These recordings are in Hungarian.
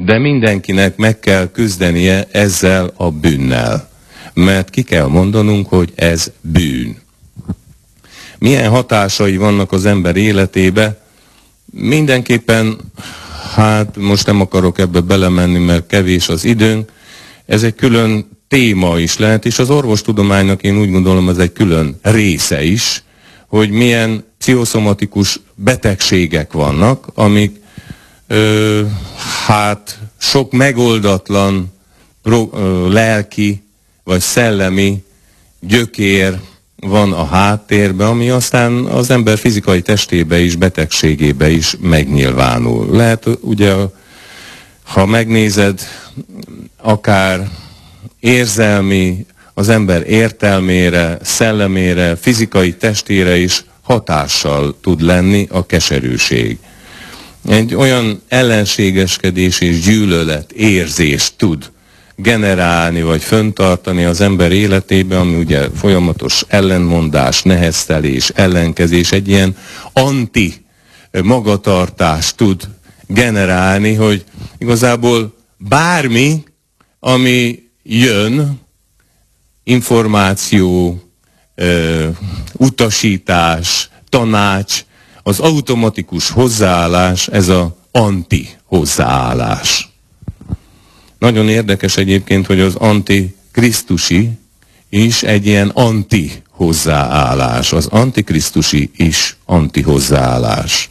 de mindenkinek meg kell küzdenie ezzel a bűnnel, mert ki kell mondanunk, hogy ez bűn. Milyen hatásai vannak az ember életébe? Mindenképpen, hát most nem akarok ebbe belemenni, mert kevés az időnk, ez egy külön téma is lehet, és az orvostudománynak én úgy gondolom, ez egy külön része is, hogy milyen pszichoszomatikus betegségek vannak, amik hát sok megoldatlan lelki vagy szellemi gyökér van a háttérben, ami aztán az ember fizikai testébe is, betegségébe is megnyilvánul. Lehet ugye, ha megnézed, akár érzelmi, az ember értelmére, szellemére, fizikai testére is hatással tud lenni a keserűség. Egy olyan ellenségeskedés és gyűlölet érzést tud generálni vagy föntartani az ember életében, ami ugye folyamatos ellenmondás, neheztelés, ellenkezés, egy ilyen anti magatartást tud generálni, hogy igazából bármi, ami jön, információ, utasítás, tanács, az automatikus hozzáállás, ez az anti-hozzáállás. Nagyon érdekes egyébként, hogy az antikrisztusi is egy ilyen anti-hozzáállás. Az antikrisztusi is anti-hozzáállás.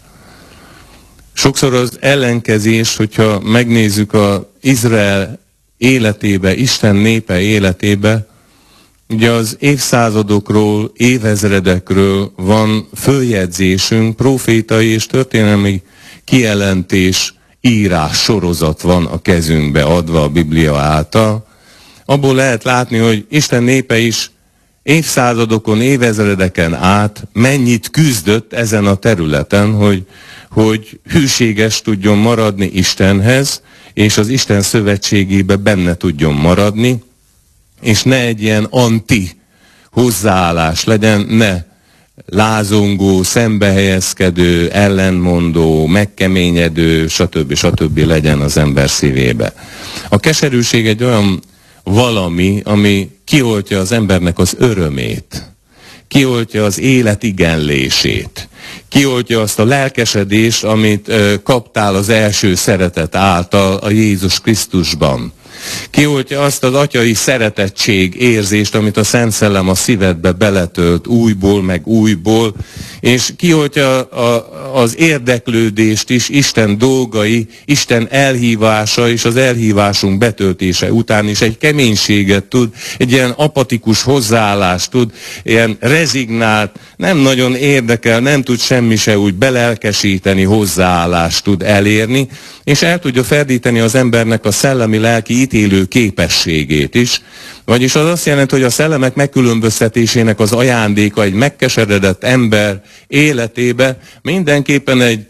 Sokszor az ellenkezés, hogyha megnézzük az Izrael életébe, Isten népe életébe, ugye az évszázadokról, évezredekről van följegyzésünk, profétai és történelmi kijelentés, írás sorozat van a kezünkbe adva a Biblia által. Abból lehet látni, hogy Isten népe is évszázadokon, évezredeken át mennyit küzdött ezen a területen, hogy hűséges tudjon maradni Istenhez, és az Isten szövetségébe benne tudjon maradni, és ne egy ilyen anti hozzáállás legyen, ne lázongó, szembehelyezkedő, ellenmondó, megkeményedő, stb. Legyen az ember szívébe. A keserűség egy olyan valami, ami kioltja az embernek az örömét, kioltja az élet igenlését, kioltja azt a lelkesedést, amit kaptál az első szeretet által a Jézus Krisztusban. Kioltja azt az atyai szeretettség érzést, amit a Szent Szellem a szívedbe beletölt újból, meg újból, és kioltja az érdeklődést is, Isten dolgai, Isten elhívása és az elhívásunk betöltése után is egy keménységet tud, egy ilyen apatikus hozzáállást tud, ilyen rezignált, nem nagyon érdekel, nem tud semmi se úgy belelkesíteni, hozzáállást tud elérni, és el tudja ferdíteni az embernek a szellemi lelki ítélő képességét is. Vagyis az azt jelenti, hogy a szellemek megkülönböztetésének az ajándéka egy megkeseredett ember életébe mindenképpen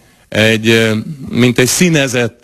mint egy színezett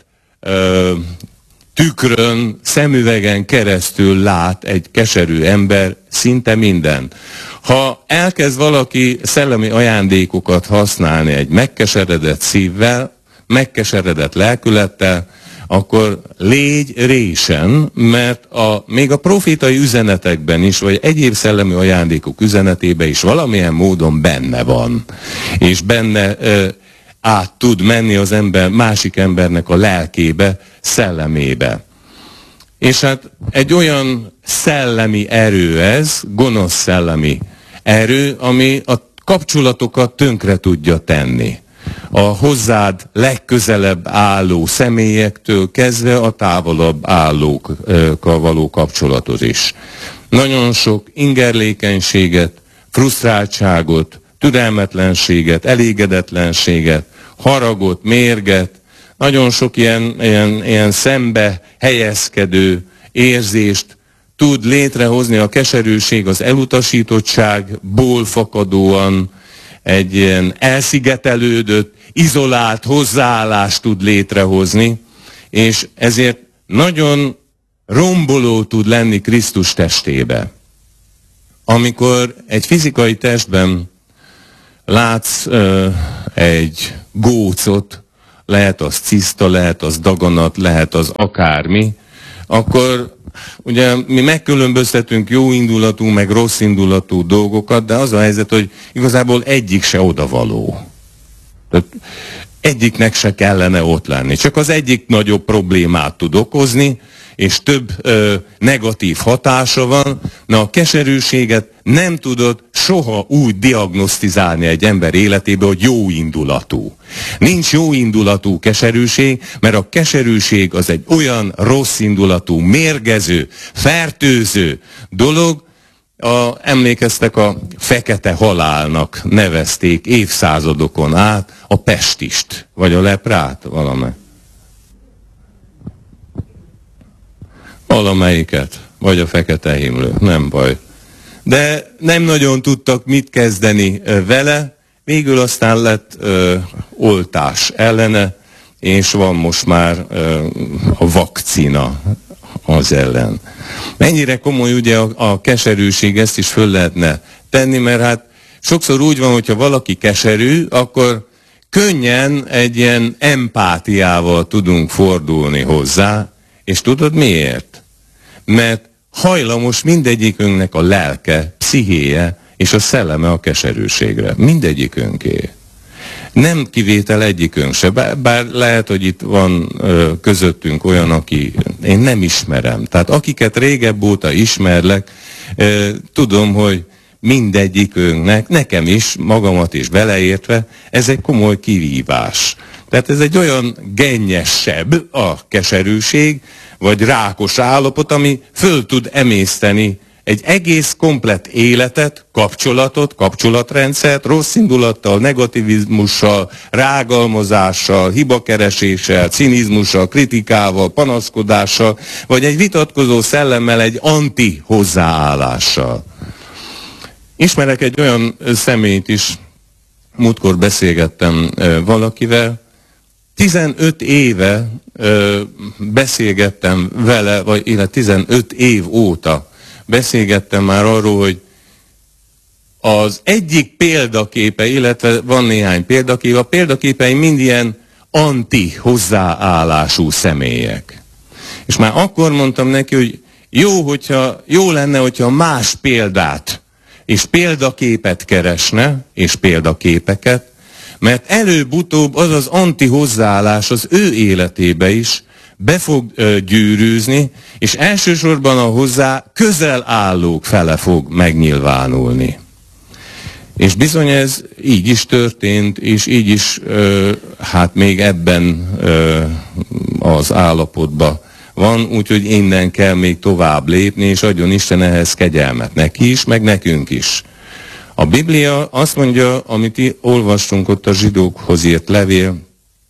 tükrön, szemüvegen keresztül lát egy keserű ember szinte mindent. Ha elkezd valaki szellemi ajándékokat használni egy megkeseredett szívvel, megkeseredett lelkülettel, akkor légy résen, mert még a profétai üzenetekben is, vagy egyéb szellemi ajándékok üzenetében is valamilyen módon benne van. És benne át tud menni az ember, másik embernek a lelkébe, szellemébe. És hát egy olyan szellemi erő ez, gonosz szellemi erő, ami a kapcsolatokat tönkre tudja tenni. A hozzád legközelebb álló személyektől kezdve a távolabb állókkal való kapcsolatot is. Nagyon sok ingerlékenységet, frusztráltságot, türelmetlenséget, elégedetlenséget, haragot, mérget, nagyon sok ilyen szembe helyezkedő érzést tud létrehozni a keserűség az elutasítottságból fakadóan, egy ilyen elszigetelődött, izolált hozzáállást tud létrehozni, és ezért nagyon romboló tud lenni Krisztus testébe. Amikor egy fizikai testben látsz egy gócot, lehet az ciszta, lehet az daganat, lehet az akármi, akkor ugye mi megkülönböztetünk jó indulatú, meg rossz indulatú dolgokat, de az a helyzet, hogy igazából egyik se odavaló. Tehát egyiknek se kellene ott lenni. Csak az egyik nagyobb problémát tud okozni, és több negatív hatása van, na a keserűséget nem tudod soha úgy diagnosztizálni egy ember életébe, hogy jó indulatú. Nincs jó indulatú keserűség, mert a keserűség az egy olyan rossz indulatú, mérgező, fertőző dolog, emlékeztek, a fekete halálnak nevezték évszázadokon át a pestist, vagy a leprát, valamelyiket, vagy a fekete himlő, nem baj. De nem nagyon tudtak mit kezdeni vele, végül aztán lett oltás ellene, és van most már a vakcina az ellen. Mennyire komoly ugye a keserűség, ezt is föl lehetne tenni, mert hát sokszor úgy van, hogyha valaki keserű, akkor könnyen egy ilyen empátiával tudunk fordulni hozzá, és tudod miért? Mert hajlamos mindegyikünknek a lelke, pszichéje és a szelleme a keserűségre. Mindegyikünké. Nem kivétel egyikünk se, bár lehet, hogy itt van közöttünk olyan, aki én nem ismerem. Tehát akiket régebb óta ismerlek, tudom, hogy mindegyikünknek, nekem is, magamat is beleértve, ez egy komoly kihívás. Tehát ez egy olyan gennyesebb a keserűség, vagy rákos állapot, ami föl tud emészteni egy egész komplett életet, kapcsolatot, kapcsolatrendszert, rossz indulattal, negativizmussal, rágalmazással, hibakereséssel, cinizmussal, kritikával, panaszkodással, vagy egy vitatkozó szellemmel, egy anti-hozzáállással. Ismerek egy olyan személyt is, múltkor beszélgettem valakivel, 15 éve beszélgettem vele, illetve 15 év óta beszélgettem már arról, hogy az egyik példaképe, illetve van néhány példaképe, a példaképei mind ilyen anti-hozzáállású személyek. És már akkor mondtam neki, hogy jó lenne, hogyha más példát és példaképet keresne, és példaképeket, mert előbb-utóbb az az anti-hozzáállás az ő életébe is be fog gyűrűzni, és elsősorban a hozzá közel állók fele fog megnyilvánulni. És bizony ez így is történt, és így is hát még ebben az állapotban van, úgyhogy innen kell még tovább lépni, és adjon Isten ehhez kegyelmet neki is, meg nekünk is. A Biblia azt mondja, amit olvastunk ott a zsidókhoz írt levél,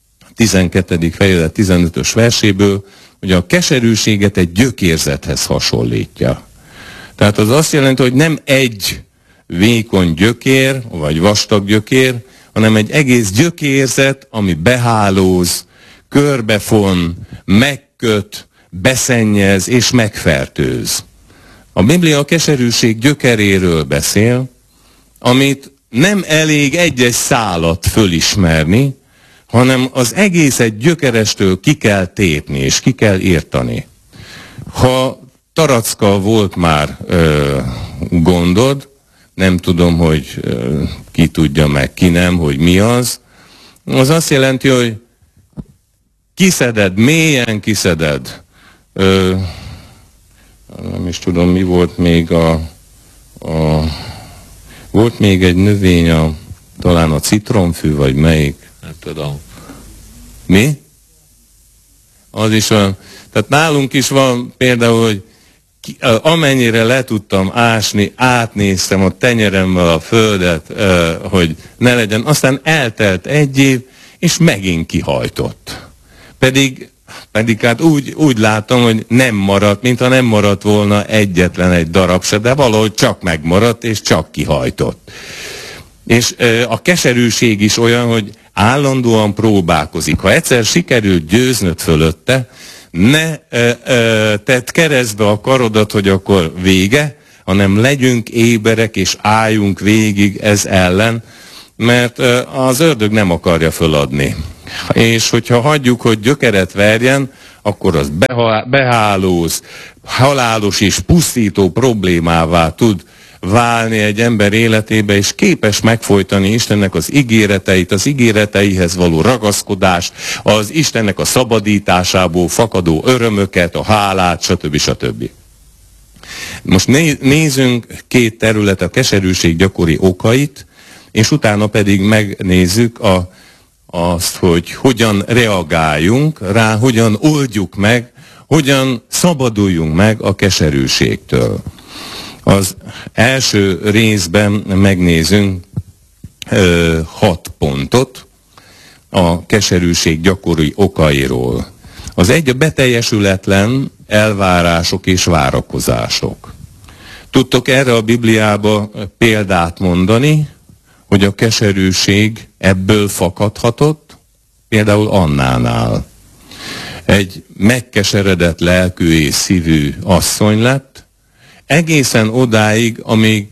12. fejezet 15-ös verséből, hogy a keserűséget egy gyökérzethez hasonlítja. Tehát az azt jelenti, hogy nem egy vékony gyökér, vagy vastag gyökér, hanem egy egész gyökérzet, ami behálóz, körbefon, megköt, beszennyez és megfertőz. A Biblia a keserűség gyökeréről beszél, amit nem elég egy-egy szálat fölismerni, hanem az egészet gyökerestől ki kell tépni, és ki kell írtani. Ha Tarackkal volt már gondod, nem tudom, hogy ki tudja meg, ki nem, hogy mi az azt jelenti, hogy kiszeded, mélyen kiszeded. Nem is tudom, mi volt még volt még egy növény, talán a citromfű, vagy melyik? Nem tudom. Mi? Az is van. Tehát nálunk is van például, hogy amennyire le tudtam ásni, átnéztem a tenyeremmel a földet, hogy ne legyen. Aztán eltelt egy év, és megint kihajtott. Pedig hát úgy láttam, hogy nem maradt, mintha nem maradt volna egyetlen egy darab se, de valahogy csak megmaradt, és csak kihajtott. És a keserűség is olyan, hogy állandóan próbálkozik. Ha egyszer sikerült győznöd fölötte, ne tedd keresztbe a karodat, hogy akkor vége, hanem legyünk éberek, és álljunk végig ez ellen, mert az ördög nem akarja föladni. És hogyha hagyjuk, hogy gyökeret verjen, akkor az behálóz, halálos és pusztító problémává tud válni egy ember életébe, és képes megfojtani Istennek az ígéreteit, az ígéreteihez való ragaszkodás, az Istennek a szabadításából fakadó örömöket, a hálát, stb. Stb. Most nézzünk két terület, a keserűség gyakori okait, és utána pedig megnézzük azt, hogy hogyan reagáljunk rá, hogyan oldjuk meg, hogyan szabaduljunk meg a keserűségtől. Az első részben megnézünk 6 pontot a keserűség gyakori okairól. Az egy a beteljesületlen elvárások és várakozások. Tudtok erre a Bibliába példát mondani, hogy a keserűség ebből fakadhatott? Például Annánál. Egy megkeseredett lelkű és szívű asszony lett, egészen odáig, amíg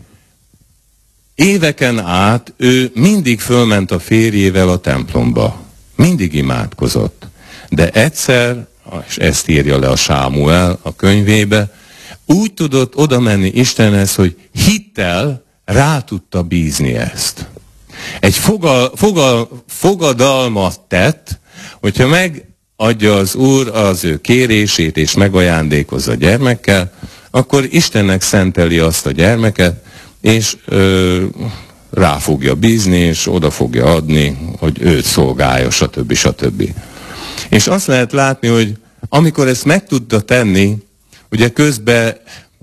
éveken át ő mindig fölment a férjével a templomba. Mindig imádkozott. De egyszer, és ezt írja le a Sámuel a könyvébe, úgy tudott oda menni Istenhez, hogy hittel rá tudta bízni ezt. Egy fogadalmat tett, hogyha megadja az Úr az ő kérését és megajándékozza a gyermekkel, akkor Istennek szenteli azt a gyermeket, és rá fogja bízni, és oda fogja adni, hogy őt szolgálja, stb. Stb. És azt lehet látni, hogy amikor ezt meg tudta tenni, ugye közben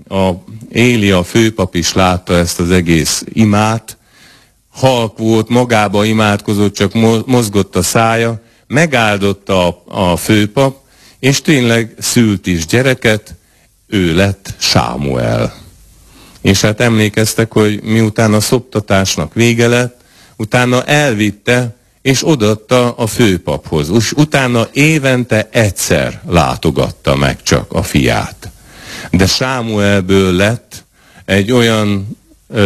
Éli, a főpap is látta ezt az egész imát, halk volt, magába imádkozott, csak mozgott a szája, megáldotta a főpap, és tényleg szült is gyereket, ő lett Sámuel. És hát emlékeztek, hogy miután a szoptatásnak vége lett, utána elvitte, és odaadta a főpaphoz. És utána évente egyszer látogatta meg csak a fiát. De Sámuelből lett egy olyan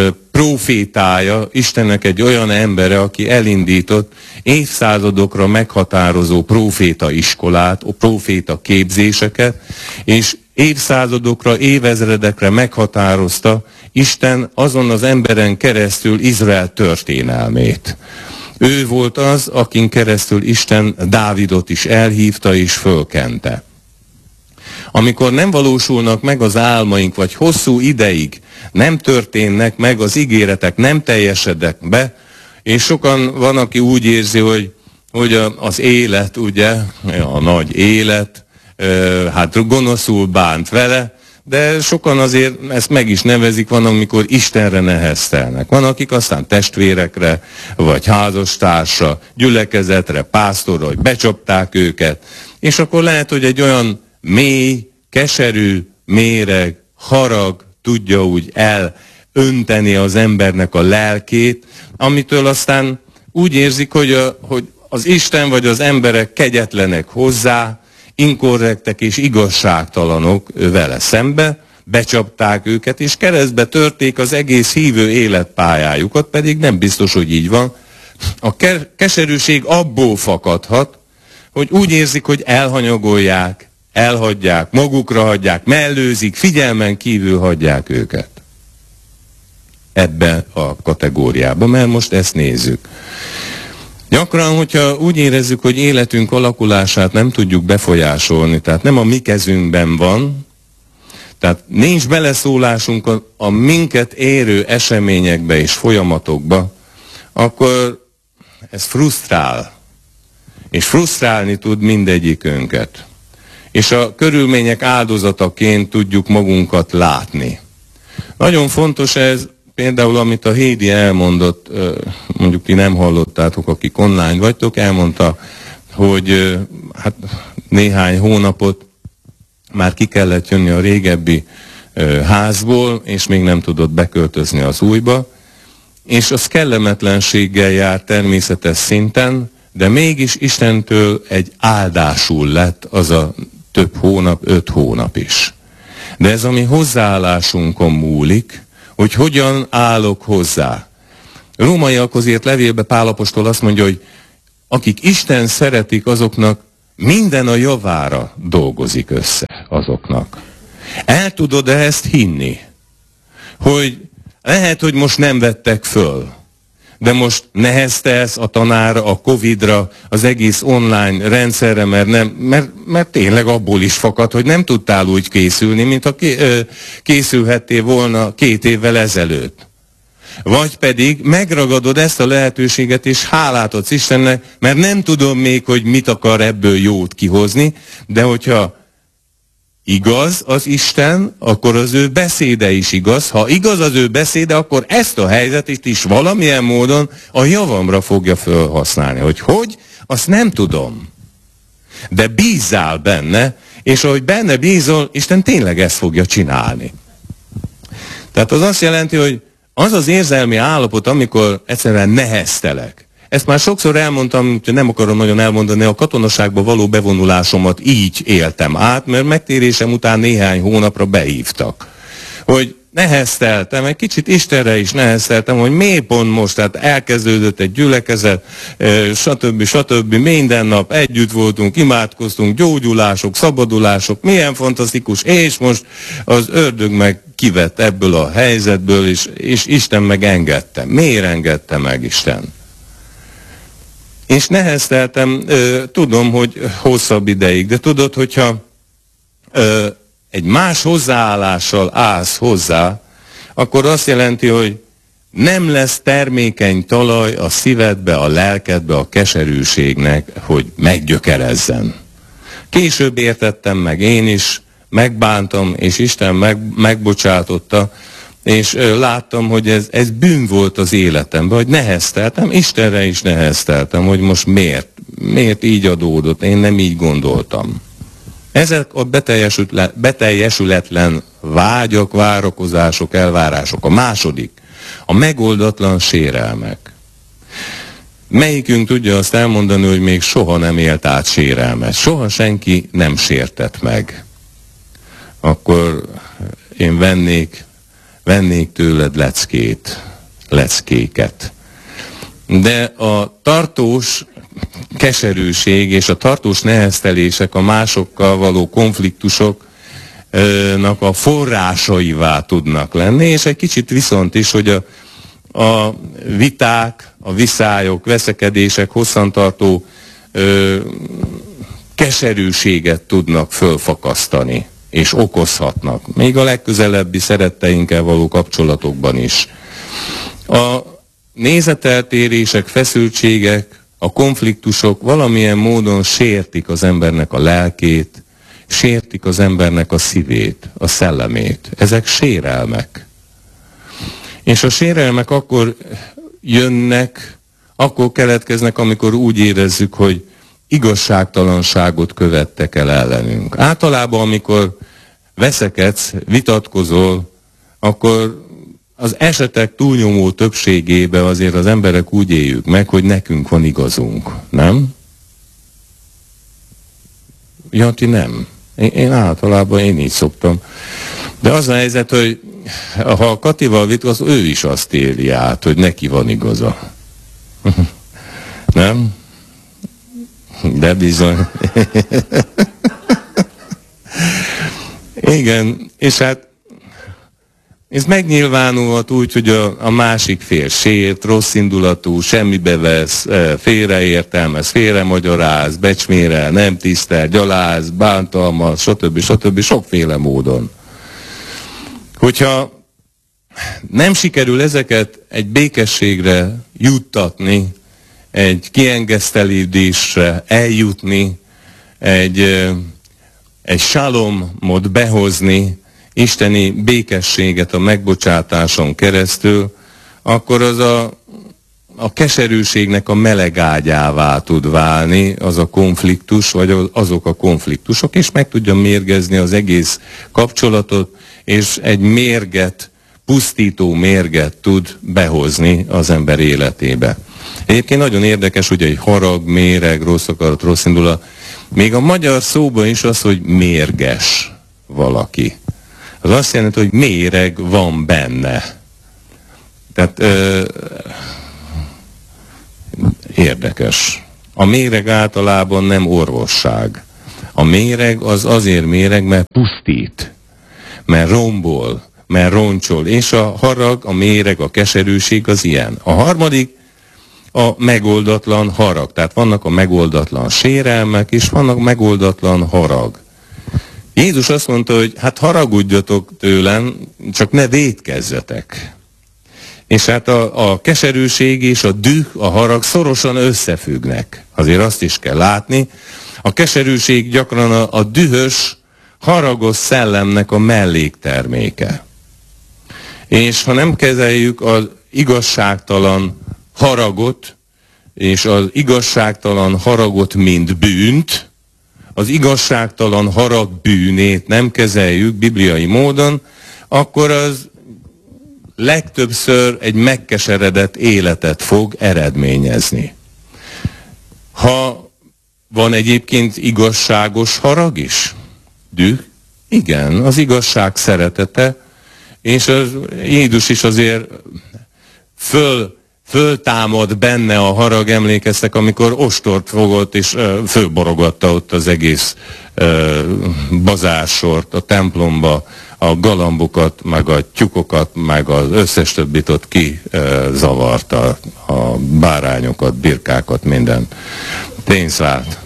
profétája, Istennek egy olyan embere, aki elindított évszázadokra meghatározó proféta iskolát, proféta képzéseket, és évszázadokra, évezredekre meghatározta Isten azon az emberen keresztül Izrael történelmét. Ő volt az, akin keresztül Isten Dávidot is elhívta és fölkente. Amikor nem valósulnak meg az álmaink, vagy hosszú ideig nem történnek meg az ígéretek, nem teljesednek be, és sokan van, aki úgy érzi, hogy az élet, ugye, a nagy élet, hát gonoszul bánt vele, de sokan azért ezt meg is nevezik, van, amikor Istenre neheztelnek. Van, akik aztán testvérekre, vagy házastársra, gyülekezetre, pásztorra, hogy becsapták őket, és akkor lehet, hogy egy olyan mély, keserű méreg, harag tudja úgy elönteni az embernek a lelkét, amitől aztán úgy érzik, hogy az Isten vagy az emberek kegyetlenek hozzá, inkorrektek és igazságtalanok vele szembe, becsapták őket, és keresztbe törték az egész hívő életpályájukat, pedig nem biztos, hogy így van. A keserűség abból fakadhat, hogy úgy érzik, hogy elhanyagolják, elhagyják, magukra hagyják, mellőzik, figyelmen kívül hagyják őket. Ebbe a kategóriába, mert most ezt nézzük. Gyakran, hogyha úgy érezzük, hogy életünk alakulását nem tudjuk befolyásolni, tehát nem a mi kezünkben van, tehát nincs beleszólásunk a minket érő eseményekbe és folyamatokba, akkor ez frusztrál. És frusztrálni tud mindegyikünket. És a körülmények áldozataként tudjuk magunkat látni. Nagyon fontos ez, például amit a Hédi elmondott, mondjuk ti nem hallottátok, akik online vagytok, elmondta, hogy hát néhány hónapot már ki kellett jönni a régebbi házból, és még nem tudott beköltözni az újba, és az kellemetlenséggel jár természetes szinten, de mégis Istentől egy áldásul lett az a több hónap, 5 hónap is. De ez a mi hozzáállásunkon múlik, hogy hogyan állok hozzá. Rómaiakhoz írt levélbe Pál apostol azt mondja, hogy akik Isten szeretik, azoknak minden a javára dolgozik össze azoknak. El tudod ezt hinni? Hogy lehet, hogy most nem vettek föl, de most neheztelsz a tanára, a Covid-ra, az egész online rendszerre, mert tényleg abból is fakad, hogy nem tudtál úgy készülni, mint ha készülhettél volna 2 évvel ezelőtt. Vagy pedig megragadod ezt a lehetőséget, és hálát adsz Istennek, mert nem tudom még, hogy mit akar ebből jót kihozni, de hogyha igaz az Isten, akkor az ő beszéde is igaz. Ha igaz az ő beszéde, akkor ezt a helyzetet is valamilyen módon a javamra fogja felhasználni. Hogy? Azt nem tudom. De bízzál benne, és ahogy benne bízol, Isten tényleg ezt fogja csinálni. Tehát az azt jelenti, hogy az az érzelmi állapot, amikor egyszerűen neheztelek. Ezt már sokszor elmondtam, nem akarom nagyon elmondani, a katonaságba való bevonulásomat így éltem át, mert megtérésem után néhány hónapra behívtak. Hogy nehezteltem, egy kicsit Istenre is nehezteltem, hogy miért pont most, tehát elkezdődött egy gyülekezet, stb. Minden nap együtt voltunk, imádkoztunk, gyógyulások, szabadulások, milyen fantasztikus, és most az ördög meg kivett ebből a helyzetből, és Isten meg engedte. Miért engedte meg Isten? És nehezteltem, tudom, hogy hosszabb ideig, de tudod, hogyha egy más hozzáállással állsz hozzá, akkor azt jelenti, hogy nem lesz termékeny talaj a szívedbe, a lelkedbe, a keserűségnek, hogy meggyökerezzen. Később értettem meg én is, megbántam, és Isten megbocsátotta, és láttam, hogy ez bűn volt az életemben, hogy nehezteltem, Istenre is nehezteltem, hogy most miért így adódott, én nem így gondoltam. Ezek a beteljesületlen vágyak, várakozások, elvárások. A második, a megoldatlan sérelmek. Melyikünk tudja azt elmondani, hogy még soha nem élt át sérelmet? Soha senki nem sértett meg. Akkor én vennék tőled leckéket. De a tartós keserűség és a tartós neheztelések, a másokkal való konfliktusoknak a forrásaivá tudnak lenni, és egy kicsit viszont is, hogy a viták, a viszályok, veszekedések hosszantartó keserűséget tudnak fölfakasztani, és okozhatnak. Még a legközelebbi szeretteinkkel való kapcsolatokban is. A nézeteltérések, feszültségek, a konfliktusok valamilyen módon sértik az embernek a lelkét, sértik az embernek a szívét, a szellemét. Ezek sérelmek. És a sérelmek akkor jönnek, akkor keletkeznek, amikor úgy érezzük, hogy igazságtalanságot követtek el ellenünk. Általában, amikor veszekedsz, vitatkozol, akkor az esetek túlnyomó többségében azért az emberek úgy éljük meg, hogy nekünk van igazunk, nem? Ja, ti nem. Én általában én így szoktam. De az a helyzet, hogy ha a Katival vitatkozol, ő is azt éli át, hogy neki van igaza. Nem? De bizony. Igen, és hát ez megnyilvánulhat úgy, hogy a másik fél sért, rosszindulatú, semmibe vesz, félreértelmez, félremagyaráz, becsmérel, nem tisztel, gyaláz, bántalmaz, stb. Sokféle módon. Hogyha nem sikerül ezeket egy békességre juttatni, egy kiengesztelődésre eljutni, egy shalomot behozni, isteni békességet a megbocsátáson keresztül, akkor az a keserűségnek a meleg ágyává tud válni az a konfliktus, vagy azok a konfliktusok, és meg tudja mérgezni az egész kapcsolatot, és egy mérget, pusztító mérget tud behozni az ember életébe. Egyébként nagyon érdekes, ugye egy harag, méreg, rossz akarat, rossz indulat. Még a magyar szóban is az, hogy mérges valaki. Az azt jelenti, hogy méreg van benne. Tehát érdekes. A méreg általában nem orvosság. A méreg az azért méreg, mert pusztít, mert rombol, mert roncsol, és a harag, a méreg, a keserűség az ilyen. A harmadik a megoldatlan harag. Tehát vannak a megoldatlan sérelmek, és vannak megoldatlan harag. Jézus azt mondta, hogy hát haragudjatok tőlem, csak ne vétkezzetek. És hát a keserűség és a düh, a harag szorosan összefüggnek. Azért azt is kell látni. A keserűség gyakran a dühös, haragos szellemnek a mellékterméke. És ha nem kezeljük az igazságtalan haragot, és az igazságtalan haragot mint bűnt, az igazságtalan harag bűnét nem kezeljük bibliai módon, akkor az legtöbbször egy megkeseredett életet fog eredményezni. Ha van egyébként igazságos harag is, düh, igen, az igazság szeretete, és az Jézus is azért föltámad benne a harag, emlékeztek, amikor ostort fogott, és fölborogatta ott az egész bazársort a templomba, a galambokat, meg a tyúkokat, meg az összes többit ott kizavarta, a bárányokat, birkákat, minden tényszlált.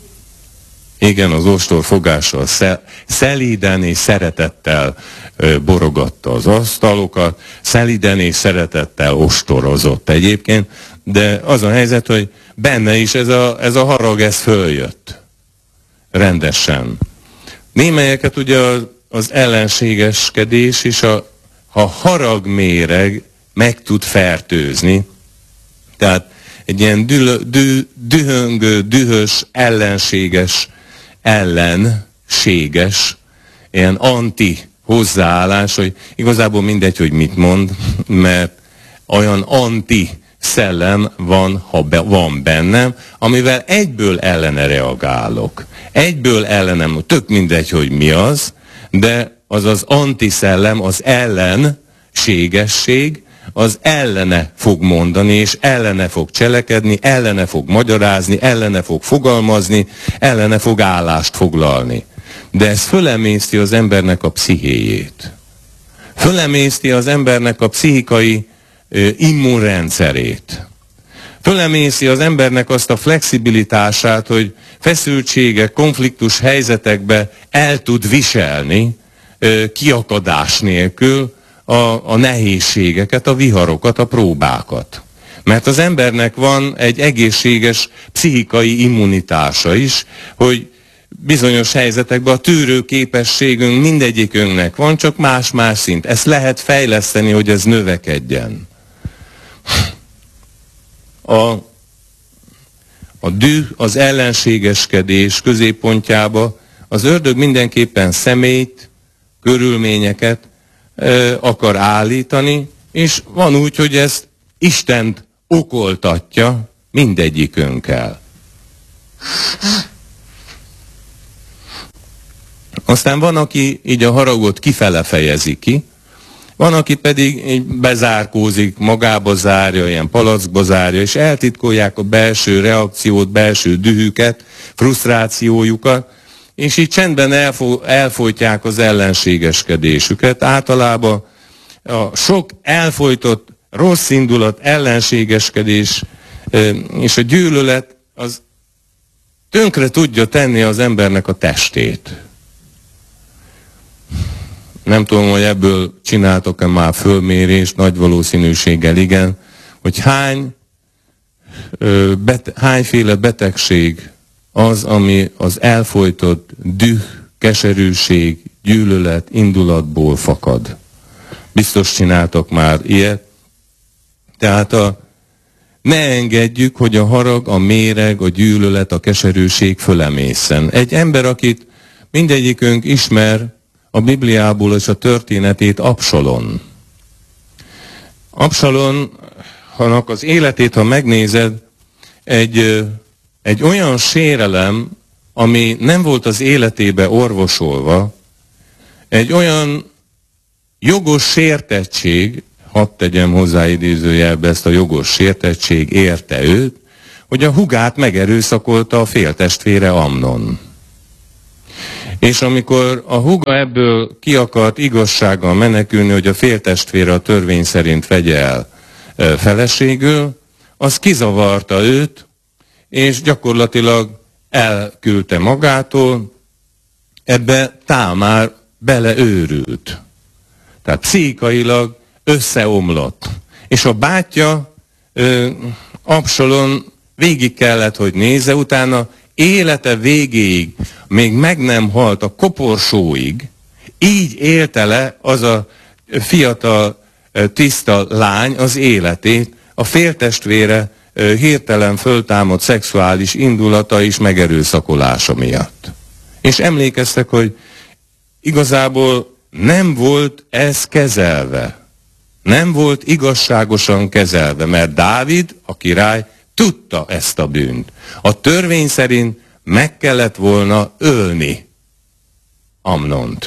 Igen, az ostor fogással szelíden és szeretettel borogatta az asztalokat, szelíden és szeretettel ostorozott egyébként, de az a helyzet, hogy benne is ez a harag, ez följött. Rendesen. Némelyeket ugye az ellenségeskedés és a haragméreg meg tud fertőzni. Tehát egy ilyen dühöngő, dühös, ellenséges, ellenséges, ilyen anti hozzáállás, hogy igazából mindegy, hogy mit mond, mert olyan anti szellem van bennem, amivel egyből ellene reagálok. Egyből ellenem, tök mindegy, hogy mi az, de az antiszellem, az ellenségesség, az ellene fog mondani, és ellene fog cselekedni, ellene fog magyarázni, ellene fog fogalmazni, ellene fog állást foglalni. De ez fölemészti az embernek a pszichéjét. Fölemészti az embernek a pszichikai immunrendszerét. Fölemészi az embernek azt a flexibilitását, hogy feszültségek, konfliktus helyzetekbe el tud viselni kiakadás nélkül a nehézségeket, a viharokat, a próbákat. Mert az embernek van egy egészséges pszichikai immunitása is, hogy bizonyos helyzetekben a tűrő képességünk mindegyikünknek van, csak más-más szint. Ezt lehet fejleszteni, hogy ez növekedjen. A düh, az ellenségeskedés középpontjába az ördög mindenképpen személyt, körülményeket akar állítani, és van úgy, hogy ezt Istent okoltatja mindegyikünkkel. Aztán van, aki így a haragot kifele fejezi ki, van, aki pedig így bezárkózik, magába zárja, ilyen palackba zárja, és eltitkolják a belső reakciót, belső dühüket, frusztrációjukat, és így csendben elfolytják az ellenségeskedésüket. Általában a sok elfolytott rossz indulat, ellenségeskedés és a gyűlölet az tönkre tudja tenni az embernek a testét. Nem tudom, hogy ebből csináltok-e már fölmérést, nagy valószínűséggel igen, hogy hányféle betegség az, ami az elfolytott düh, keserűség, gyűlölet, indulatból fakad. Biztos csináltok már ilyet. Tehát ne engedjük, hogy a harag, a méreg, a gyűlölet, a keserűség fölemészen. Egy ember, akit mindegyikünk ismer, a Bibliából és a történetét, Absalon. Absalonnak az életét, ha megnézed, egy olyan sérelem, ami nem volt az életébe orvosolva, egy olyan jogos sértettség, hadd tegyem hozzá idézőjelbe ezt a jogos sértettség érte őt, hogy a hugát megerőszakolta a féltestvére Amnon. És amikor a húga ebből ki akart igazsággal menekülni, hogy a féltestvére a törvény szerint vegye el feleségül, az kizavarta őt, és gyakorlatilag elküldte magától, ebbe Támár beleőrült. Tehát pszichikailag összeomlott. És a bátyja Absalon végig kellett, hogy nézze, utána élete végéig, még meg nem halt a koporsóig, így élte le az a fiatal, tiszta lány az életét, a féltestvére hirtelen föltámadt szexuális indulata és megerőszakolása miatt. És emlékeztek, hogy igazából nem volt ez kezelve. Nem volt igazságosan kezelve, mert Dávid, a király, tudta ezt a bűnt. A törvény szerint meg kellett volna ölni Amnont.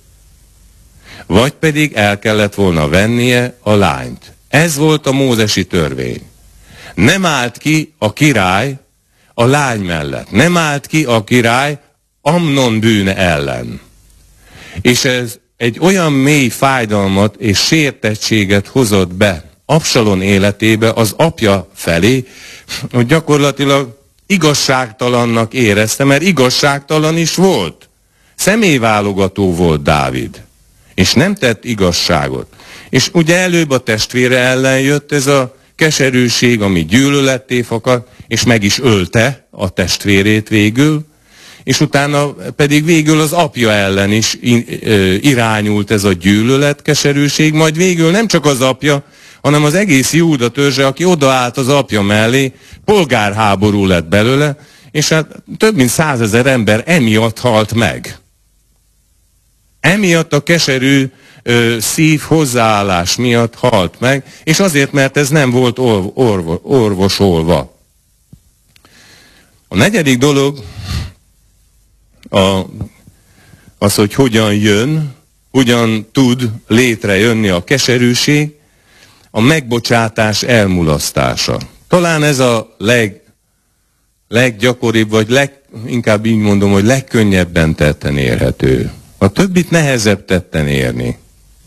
Vagy pedig el kellett volna vennie a lányt. Ez volt a mózesi törvény. Nem állt ki a király a lány mellett. Nem állt ki a király Amnon bűne ellen. És ez egy olyan mély fájdalmat és sértettséget hozott be Absalon életébe az apja felé, hogy gyakorlatilag igazságtalannak érezte, mert igazságtalan is volt. Személyválogató volt Dávid, és nem tett igazságot. És ugye előbb a testvére ellen jött ez a keserűség, ami gyűlöletté fakadt, és meg is ölte a testvérét végül, és utána pedig végül az apja ellen is irányult ez a gyűlölet, keserűség, majd végül nem csak az apja, hanem az egész Júda törzse, aki odaállt az apja mellé, polgárháború lett belőle, és hát több mint 100 000 ember emiatt halt meg. Emiatt a keserű szív hozzáállás miatt halt meg, és azért, mert ez nem volt orvosolva. A negyedik dolog az, hogy hogyan tud létrejönni a keserűség, a megbocsátás elmulasztása. Talán ez a leggyakoribb, vagy inkább így mondom, hogy legkönnyebben tetten érhető. A többit nehezebb tetten érni.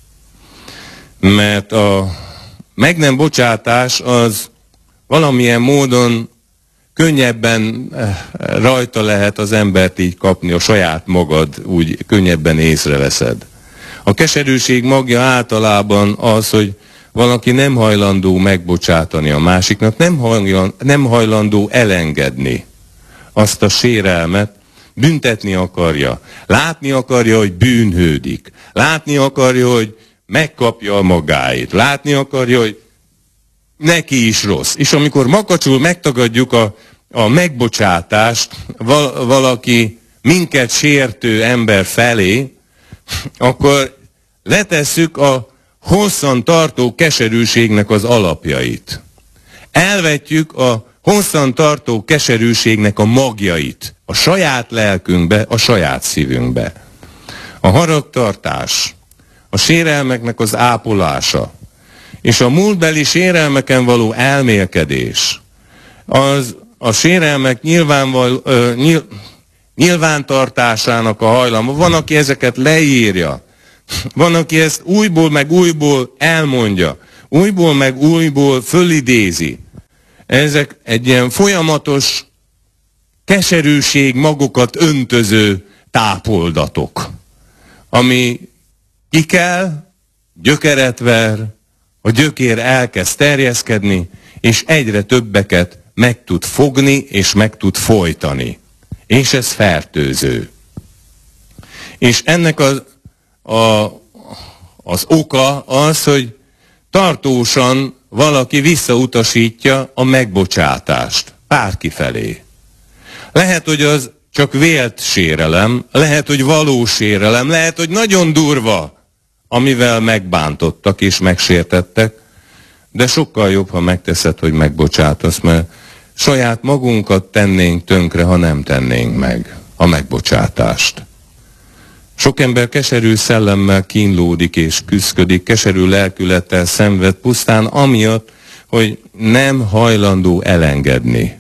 Mert a meg nem bocsátás az valamilyen módon könnyebben rajta lehet az embert így kapni, a saját magad úgy könnyebben észreveszed. A keserűség magja általában az, hogy valaki nem hajlandó megbocsátani a másiknak, nem hajlandó elengedni azt a sérelmet, büntetni akarja, látni akarja, hogy bűnhődik, látni akarja, hogy megkapja a magáit, látni akarja, hogy neki is rossz. És amikor makacsul megtagadjuk a megbocsátást valaki minket sértő ember felé, akkor letesszük a hosszan tartó keserűségnek az alapjait. Elvetjük a hosszan tartó keserűségnek a magjait a saját lelkünkbe, a saját szívünkbe. A haragtartás, a sérelmeknek az ápolása, és a múltbeli sérelmeken való elmélkedés, az a sérelmek nyilvántartásának a hajlama. Van, aki ezeket leírja, van, aki ezt újból meg újból elmondja, újból meg újból fölidézi. Ezek egy ilyen folyamatos keserűség magukat öntöző tápoldatok, ami kikel, gyökeret ver, a gyökér elkezd terjeszkedni, és egyre többeket meg tud fogni, és meg tud folytani. És ez fertőző. És ennek az oka az, hogy tartósan valaki visszautasítja a megbocsátást bárki felé. Lehet, hogy az csak vélt sérelem, lehet, hogy valós sérelem, lehet, hogy nagyon durva, amivel megbántottak és megsértettek, de sokkal jobb, ha megteszed, hogy megbocsátasz, mert saját magunkat tennénk tönkre, ha nem tennénk meg a megbocsátást. Sok ember keserű szellemmel kínlódik és küszködik, keserű lelkülettel szenved pusztán amiatt, hogy nem hajlandó elengedni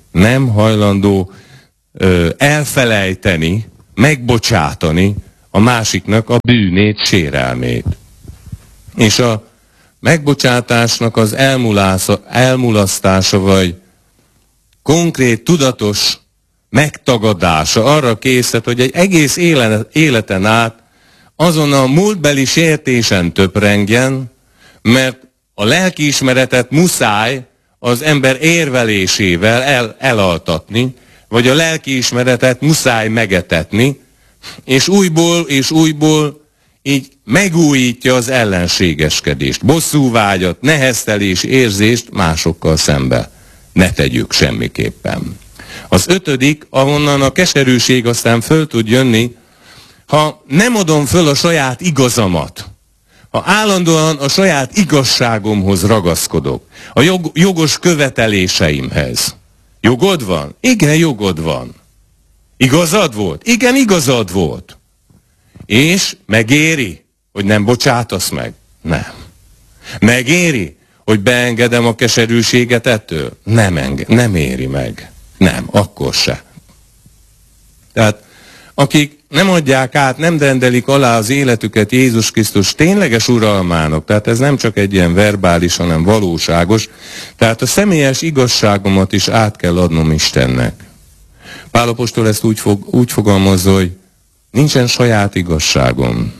Nem hajlandó elfelejteni, megbocsátani a másiknak a bűnét, sérelmét. És a megbocsátásnak az elmulasztása, vagy konkrét, tudatos megtagadása arra készít, hogy egy egész életen át azon a múltbeli sértésen töprengjen, mert a lelkiismeretet muszáj az ember érvelésével elaltatni, vagy a lelkiismeretet muszáj megetetni, és újból így megújítja az ellenségeskedést, bosszúvágyat, neheztelés érzést másokkal szembe. Ne tegyük semmiképpen. Az 5., ahonnan a keserűség aztán föl tud jönni, ha nem adom föl a saját igazamat, ha állandóan a saját igazságomhoz ragaszkodok, a jogos követeléseimhez. Jogod van? Igen, jogod van. Igazad volt? Igen, igazad volt. És megéri, hogy nem bocsátasz meg? Nem. Megéri, hogy beengedem a keserűséget ettől? Nem éri meg. Nem, akkor se. Tehát akik nem adják át, nem rendelik alá az életüket Jézus Krisztus tényleges uralmának, tehát ez nem csak egy ilyen verbális, hanem valóságos, tehát a személyes igazságomat is át kell adnom Istennek. Pál apostol ezt úgy fogalmazza, hogy nincsen saját igazságom.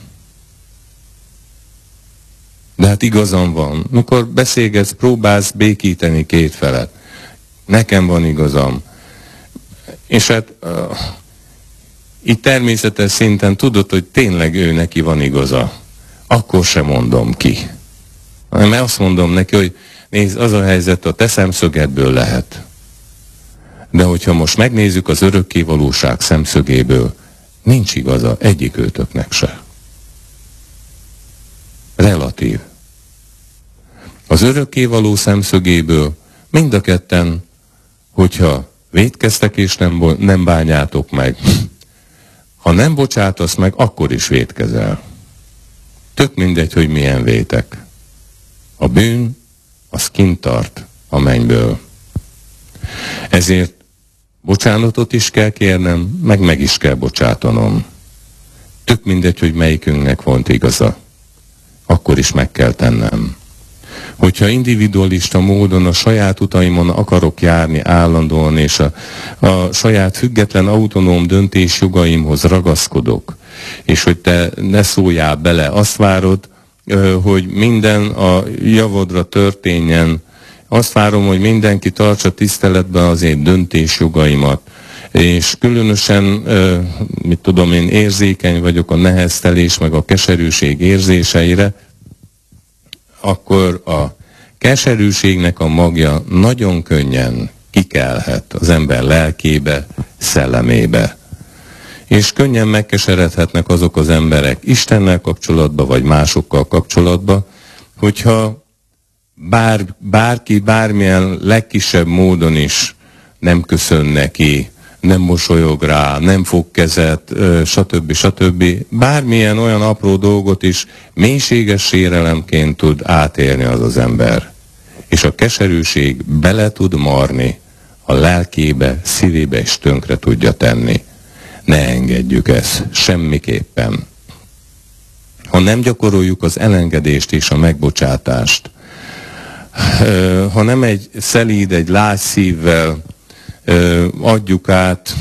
De hát igazam van. Mikor beszélgetsz, próbálsz békíteni két felet. Nekem van igazam. És hát így természetes szinten tudod, hogy tényleg ő neki van igaza. Akkor sem mondom ki. Hanem azt mondom neki, hogy nézd, az a helyzet, a te szemszögedből lehet. De hogyha most megnézzük az örökkévalóság szemszögéből, nincs igaza egyik őtöknek se. Relatív. Az örökkévaló szemszögéből mind a ketten, hogyha vétkeztek és nem bánjátok meg, ha nem bocsátasz meg, akkor is vétkezel. Tök mindegy, hogy milyen vétek. A bűn, az kint tart a mennyből. Ezért bocsánatot is kell kérnem, meg is kell bocsátanom. Tök mindegy, hogy melyikünknek volt igaza. Akkor is meg kell tennem. Hogyha individualista módon a saját utaimon akarok járni állandóan, és a saját független autonóm döntésjogaimhoz ragaszkodok, és hogy te ne szóljál bele, azt várod, hogy minden a javodra történjen, azt várom, hogy mindenki tartsa tiszteletben az én döntésjogaimat, és különösen, mit tudom én, érzékeny vagyok a neheztelés, meg a keserűség érzéseire, akkor a keserűségnek a magja nagyon könnyen kikelhet az ember lelkébe, szellemébe. És könnyen megkeseredhetnek azok az emberek Istennel kapcsolatban, vagy másokkal kapcsolatban, hogyha bárki bármilyen legkisebb módon is nem köszön neki, nem mosolyog rá, nem fog kezet, stb. Bármilyen olyan apró dolgot is mélységes sérelemként tud átélni az ember. És a keserűség bele tud marni a lelkébe, szívébe is tönkre tudja tenni. Ne engedjük ezt semmiképpen. Ha nem gyakoroljuk az elengedést és a megbocsátást, ha nem egy szelíd, egy lágy szívvel adjuk át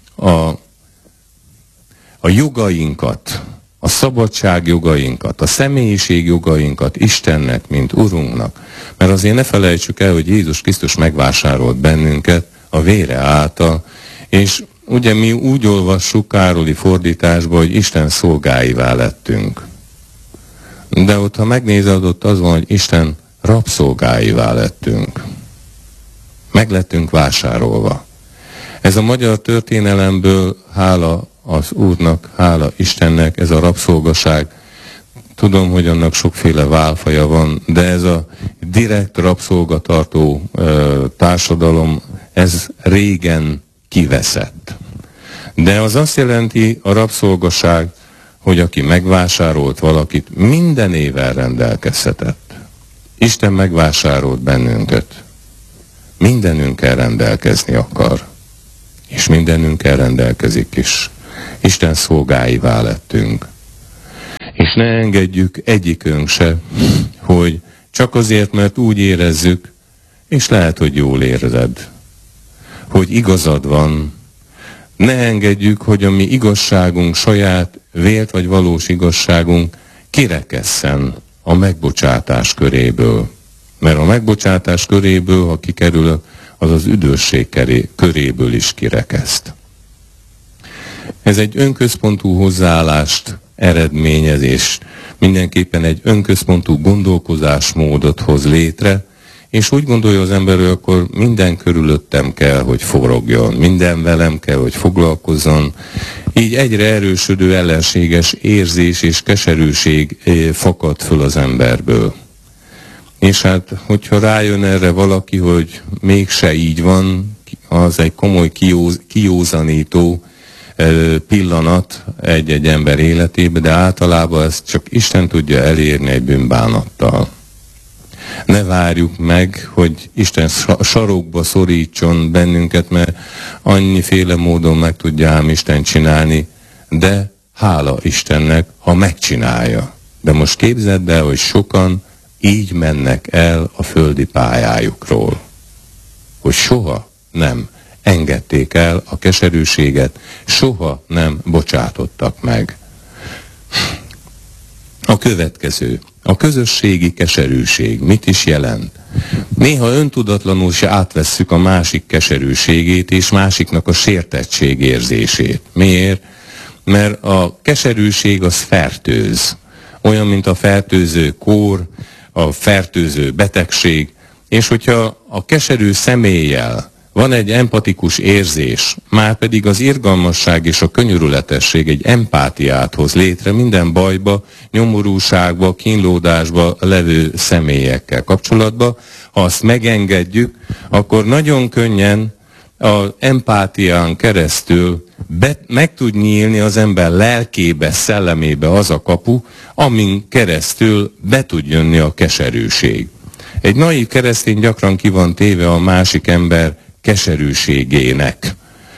a jogainkat, a szabadság jogainkat, a személyiség jogainkat Istennek, mint Urunknak. Mert azért ne felejtsük el, hogy Jézus Krisztus megvásárolt bennünket a vére által, és ugye mi úgy olvassuk Károli fordításban, hogy Isten szolgáivá lettünk. De ott, ha megnézed, ott az van, hogy Isten rabszolgáivá lettünk. Meg lettünk vásárolva. Ez a magyar történelemből, hála az Úrnak, hála Istennek, ez a rabszolgaság, tudom, hogy annak sokféle válfaja van, de ez a direkt rabszolgatartó társadalom, ez régen kiveszett. De az azt jelenti, a rabszolgaság, hogy aki megvásárolt valakit, mindenével rendelkezhetett. Isten megvásárolt bennünket. mindenünkkel rendelkezni akar. És mindenünkkel rendelkezik is. Isten szolgáivá lettünk. És ne engedjük egyikünk se, hogy csak azért, mert úgy érezzük, és lehet, hogy jól érzed, hogy igazad van, ne engedjük, hogy a mi igazságunk, saját vélt vagy valós igazságunk kirekesszen a megbocsátás köréből. Mert a megbocsátás köréből, ha kikerül, az az üdvösség köréből is kirekeszt. Ez egy önközpontú hozzáállást eredményez, és mindenképpen egy önközpontú gondolkozásmódot hoz létre, és úgy gondolja az ember, hogy akkor minden körülöttem kell, hogy forogjon, minden velem kell, hogy foglalkozzon. Így egyre erősödő ellenséges érzés és keserűség fakad föl az emberből. És hát, hogyha rájön erre valaki, hogy mégse így van, az egy komoly kijózanító pillanat egy-egy ember életében, de általában ezt csak Isten tudja elérni egy bűnbánattal. Ne várjuk meg, hogy Isten sarokba szorítson bennünket, mert annyiféle módon meg tudja ám Isten csinálni, de hála Istennek, ha megcsinálja. De most képzeld el, hogy sokan így mennek el a földi pályájukról, hogy soha nem engedték el a keserűséget, soha nem bocsátottak meg. A következő, a közösségi keserűség mit is jelent? Néha öntudatlanul se átvesszük a másik keserűségét és másiknak a sértettség érzését. Miért? Mert a keserűség az fertőz. Olyan, mint a fertőző kór, a fertőző betegség, és hogyha a keserű személlyel van egy empatikus érzés, már pedig az irgalmasság és a könyörületesség egy empátiát hoz létre minden bajba, nyomorúságba, kínlódásba levő személyekkel kapcsolatban. Ha azt megengedjük, akkor nagyon könnyen az empátián keresztül meg tud nyílni az ember lelkébe, szellemébe az a kapu, amin keresztül be tud jönni a keserűség. Egy naív keresztény gyakran ki van téve a másik ember keserűségének.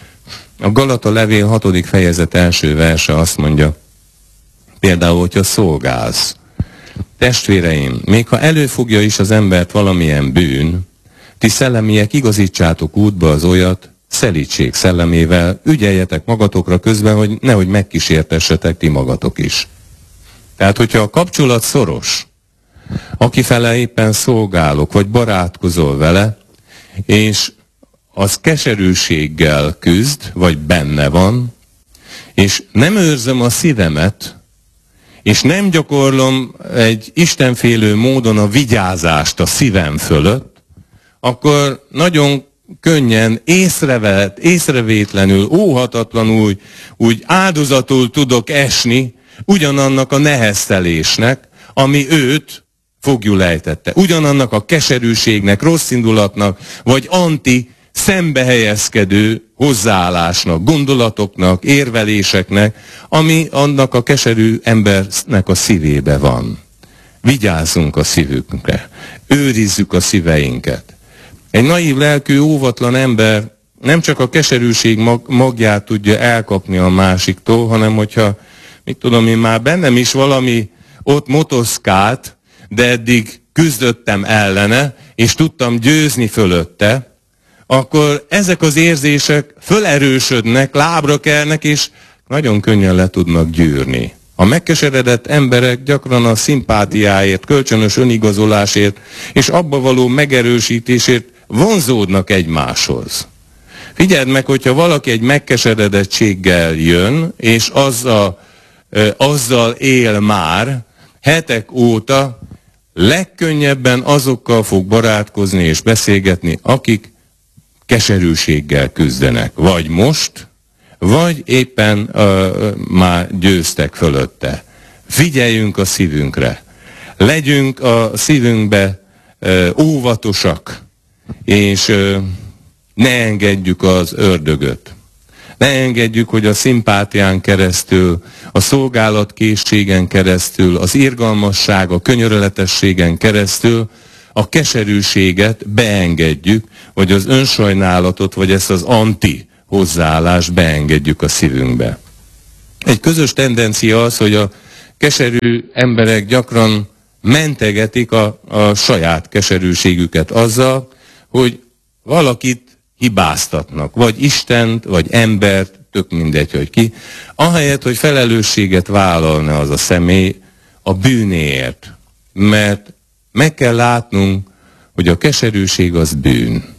A Galata levél 6. fejezet első verse azt mondja, például, hogyha szolgálsz. Testvéreim, még ha előfogja is az embert valamilyen bűn, ti szellemiek igazítsátok útba az olyat, szelítség szellemével, ügyeljetek magatokra közben, hogy nehogy megkísértessetek ti magatok is. Tehát, hogyha a kapcsolat szoros, akifele éppen szolgálok, vagy barátkozol vele, és az keserűséggel küzd, vagy benne van, és nem őrzöm a szívemet, és nem gyakorlom egy istenfélő módon a vigyázást a szívem fölött, akkor nagyon könnyen észrevétlenül, óhatatlanul úgy áldozatul tudok esni ugyanannak a neheztelésnek, ami őt foglyulejtette. Ugyanannak a keserűségnek, rosszindulatnak, vagy szembehelyezkedő hozzáállásnak, gondolatoknak, érveléseknek, ami annak a keserű embernek a szívébe van. Vigyázzunk a szívünkre, őrizzük a szíveinket. Egy naív lelkű, óvatlan ember nem csak a keserűség magját tudja elkapni a másiktól, hanem hogyha, mit tudom én, már bennem is valami ott motoszkált, de eddig küzdöttem ellene, és tudtam győzni fölötte, akkor ezek az érzések fölerősödnek, lábra kelnek, és nagyon könnyen le tudnak gyűrni. A megkeseredett emberek gyakran a szimpátiáért, kölcsönös önigazolásért és abba való megerősítésért vonzódnak egymáshoz. Figyeld meg, hogyha valaki egy megkeseredettséggel jön, és azzal él már hetek óta, legkönnyebben azokkal fog barátkozni és beszélgetni, akik keserűséggel küzdenek. Vagy most, vagy éppen már győztek fölötte. Figyeljünk a szívünkre. Legyünk a szívünkbe óvatosak, és ne engedjük az ördögöt. Ne engedjük, hogy a szimpátián keresztül, a szolgálatkészségen keresztül, az irgalmasság, a könyörületességen keresztül a keserűséget beengedjük, vagy az önsajnálatot, vagy ezt az anti hozzáállást beengedjük a szívünkbe. Egy közös tendencia az, hogy a keserű emberek gyakran mentegetik a saját keserűségüket azzal, hogy valakit hibáztatnak, vagy Istent, vagy embert, tök mindegy, hogy ki, ahelyett, hogy felelősséget vállalna az a személy a bűnéért. Mert meg kell látnunk, hogy a keserűség az bűn.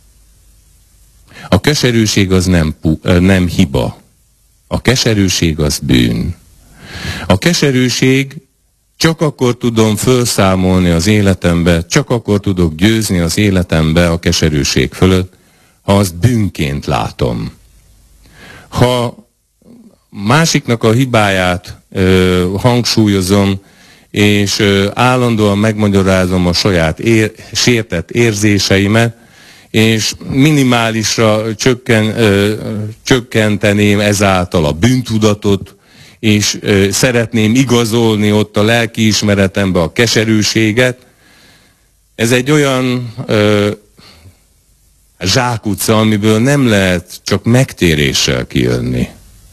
A keserűség az nem hiba. A keserűség az bűn. A keserűség csak akkor tudom felszámolni az életembe, csak akkor tudok győzni az életembe a keserűség fölött, ha azt bűnként látom. Ha másiknak a hibáját hangsúlyozom, és állandóan megmagyarázom a saját sértett érzéseimet, és minimálisra csökkenteném ezáltal a bűntudatot, és szeretném igazolni ott a lelkiismeretembe a keserűséget. Ez egy olyan zsákutca, amiből nem lehet csak megtéréssel kijönni.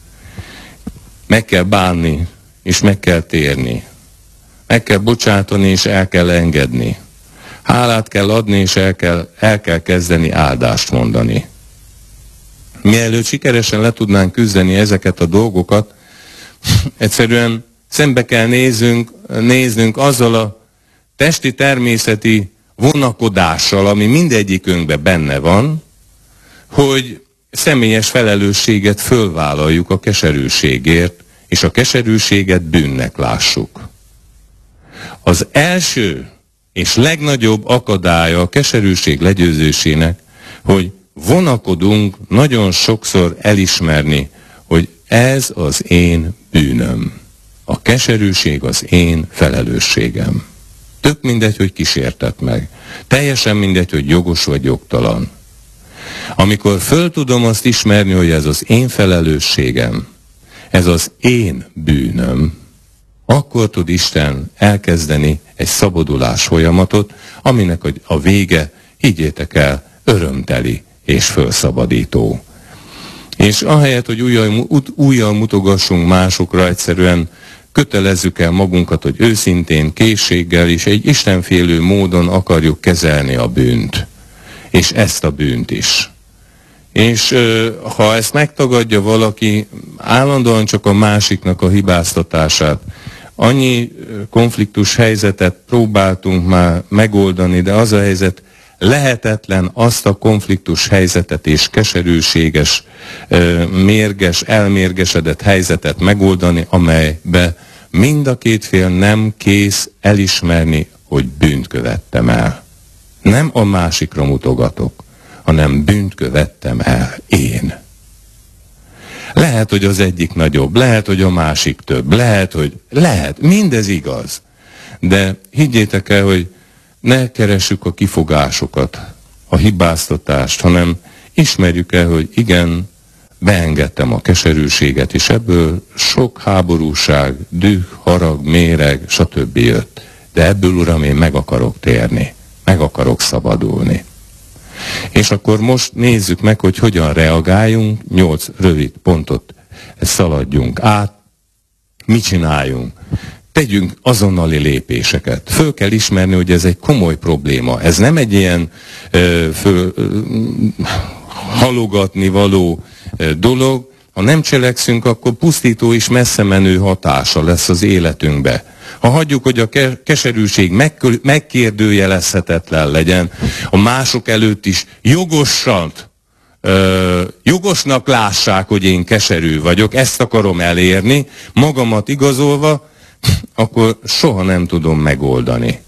Meg kell bánni, és meg kell térni. Meg kell bocsátani, és el kell engedni. Hálát kell adni, és el kell kezdeni áldást mondani. Mielőtt sikeresen le tudnánk küzdeni ezeket a dolgokat, egyszerűen szembe kell néznünk azzal a testi természeti vonakodással, ami mindegyikünkben benne van, hogy személyes felelősséget fölvállaljuk a keserűségért, és a keserűséget bűnnek lássuk. Az első és legnagyobb akadálya a keserűség legyőzésének, hogy vonakodunk nagyon sokszor elismerni, hogy ez az én bűnöm. A keserűség az én felelősségem. Tök mindegy, hogy kísértett meg. Teljesen mindegy, hogy jogos vagy jogtalan. Amikor föl tudom azt ismerni, hogy ez az én felelősségem, ez az én bűnöm, akkor tud Isten elkezdeni egy szabadulás folyamatot, aminek a vége, higgyétek el, örömteli és fölszabadító. És ahelyett, hogy újjal mutogassunk másokra, egyszerűen kötelezzük el magunkat, hogy őszintén, készséggel és egy istenfélő módon akarjuk kezelni a bűnt. És ezt a bűnt is. És ha ezt megtagadja valaki, állandóan csak a másiknak a hibáztatását, annyi konfliktus helyzetet próbáltunk már megoldani, de az a helyzet lehetetlen azt a konfliktus helyzetet és keserűséges, mérges, elmérgesedett helyzetet megoldani, amelybe mind a két fél nem kész elismerni, hogy bűnt követtem el. Nem a másikra mutogatok, hanem bűnt követtem el én. Lehet, hogy az egyik nagyobb, lehet, hogy a másik több, lehet, mindez igaz. De higgyétek el, hogy ne keressük a kifogásokat, a hibáztatást, hanem ismerjük el, hogy igen, beengedtem a keserűséget, és ebből sok háborúság, düh, harag, méreg, stb. Jött. De ebből, Uram, én meg akarok térni, meg akarok szabadulni. És akkor most nézzük meg, hogy hogyan reagáljunk, 8 rövid pontot szaladjunk át, mit csináljunk. Tegyünk azonnali lépéseket. Föl kell ismerni, hogy ez egy komoly probléma. Ez nem egy ilyen halogatni való dolog. Ha nem cselekszünk, akkor pusztító és messze menő hatása lesz az életünkbe. Ha hagyjuk, hogy a keserűség megkérdőjelezhetetlen legyen, a mások előtt is jogosnak lássák, hogy én keserű vagyok, ezt akarom elérni, magamat igazolva, akkor soha nem tudom megoldani.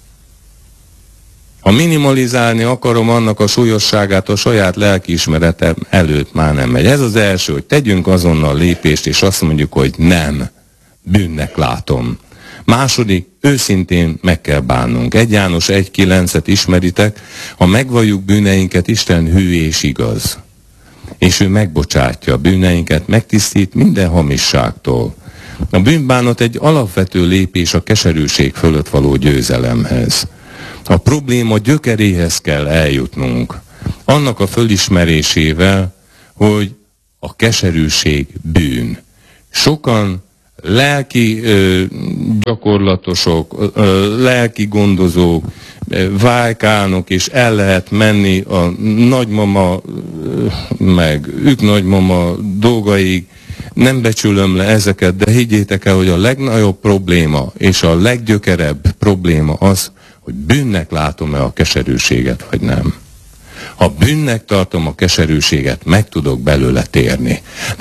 Ha minimalizálni akarom annak a súlyosságát, a saját lelkiismeretem előtt már nem megy. Ez az első, hogy tegyünk azonnal lépést, és azt mondjuk, hogy nem, bűnnek látom. Második, őszintén meg kell bánnunk. 1 János 1.9-et ismeritek, ha megvalljuk bűneinket, Isten hű és igaz. És ő megbocsátja a bűneinket, megtisztít minden hamisságtól. A bűnbánat egy alapvető lépés a keserűség fölött való győzelemhez. A probléma gyökeréhez kell eljutnunk. Annak a fölismerésével, hogy a keserűség bűn. Sokan lelki gyakorlatosok, lelki gondozók vájkálnak, és el lehet menni a nagymama, meg nagymama dolgaig. Nem becsülöm le ezeket, de higgyétek el, hogy a legnagyobb probléma és a leggyökerebb probléma az, hogy bűnnek látom-e a keserűséget, vagy nem. Ha bűnnek tartom a keserűséget, meg tudok belőle térni.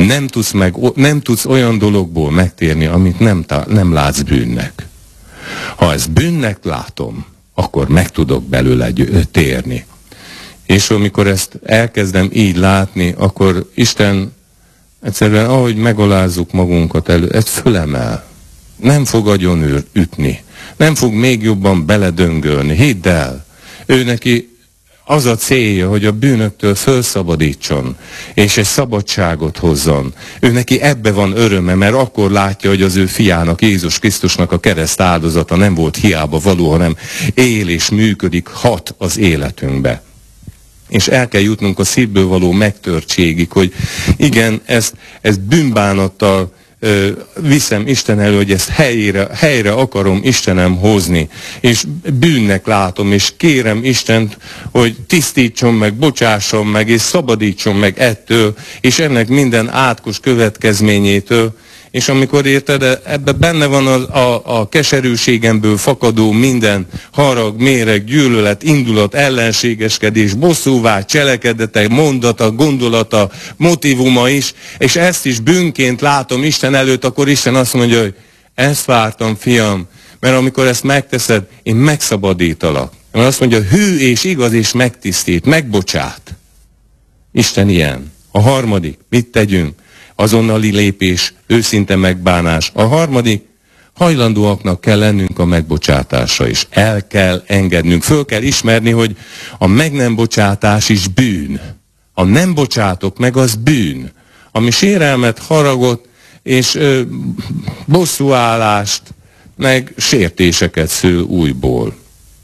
Nem tudsz olyan dologból megtérni, amit nem látsz bűnnek. Ha ezt bűnnek látom, akkor meg tudok belőle térni. És amikor ezt elkezdem így látni, akkor Isten egyszerűen, ahogy megalázzuk magunkat ezt fölemel. Nem fog agyon ütni. Nem fog még jobban beledöngölni. Hidd el, ő neki az a célja, hogy a bűnöktől felszabadítson, és egy szabadságot hozzon. Ő neki ebbe van öröme, mert akkor látja, hogy az ő fiának, Jézus Krisztusnak a kereszt áldozata nem volt hiába való, hanem él és működik, hat az életünkbe. És el kell jutnunk a szívből való megtörtségig, hogy igen, ezt bűnbánattal viszem Isten elő, hogy ezt helyre akarom Istenem hozni, és bűnnek látom, és kérem Istent, hogy tisztítson meg, bocsásson meg, és szabadítson meg ettől, és ennek minden átkos következményétől. És amikor érted, ebben benne van a keserűségemből fakadó minden harag, méreg, gyűlölet, indulat, ellenségeskedés, bosszúvágy, cselekedetek, mondata, gondolata, motivuma is, és ezt is bűnként látom Isten előtt, akkor Isten azt mondja, hogy ezt vártam, fiam, mert amikor ezt megteszed, én megszabadítalak. Mert azt mondja, hű és igaz és megtisztít, megbocsát. Isten ilyen. A harmadik, mit tegyünk? Azonnali lépés, őszinte megbánás. A harmadik, hajlandóaknak kell lennünk a megbocsátásra is. El kell engednünk. Föl kell ismerni, hogy a meg nem bocsátás is bűn. A nem bocsátok meg, az bűn. Ami sérelmet, haragot és bosszúállást, meg sértéseket szül újból.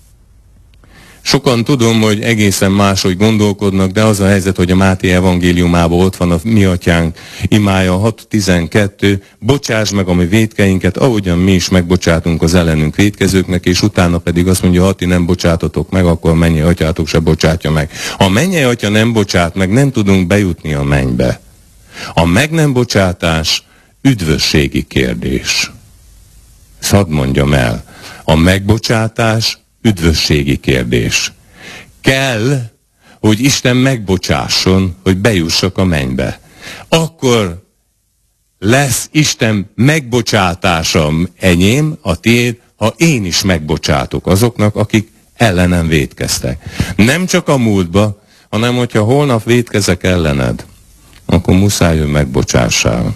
Sokan tudom, hogy egészen máshogy gondolkodnak, de az a helyzet, hogy a Máté evangéliumában ott van a mi atyánk imája 6.12, bocsáss meg a mi vétkeinket, ahogyan mi is megbocsátunk az ellenünk vétkezőknek, és utána pedig azt mondja, ha ti nem bocsátotok meg, akkor mennyei atyátok se bocsátja meg. Ha mennyei atya nem bocsát meg, nem tudunk bejutni a mennybe. A meg nem bocsátás üdvösségi kérdés. Ezt hadd mondjam el. A megbocsátás üdvösségi kérdés. Kell, hogy Isten megbocsásson, hogy bejussak a mennybe. Akkor lesz Isten megbocsátása enyém, a tiéd, ha én is megbocsátok azoknak, akik ellenem vétkeztek. Nem csak a múltba, hanem hogyha holnap vétkezek ellened, akkor muszáj, hogy megbocsássál.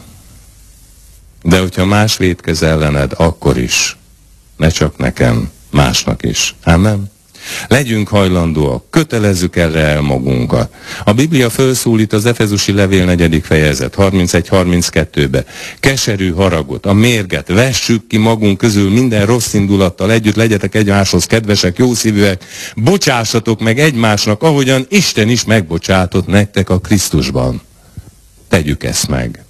De hogyha más vétkez ellened, akkor is. Ne csak nekem, másnak is. Amen? Legyünk hajlandóak, kötelezzük erre el magunkat. A Biblia felszólít az Efezusi levél 4. fejezet 31-32-be. Keserű haragot, a mérget, vessük ki magunk közül minden rossz indulattal együtt, legyetek egymáshoz kedvesek, jószívűek, bocsássatok meg egymásnak, ahogyan Isten is megbocsátott nektek a Krisztusban. Tegyük ezt meg.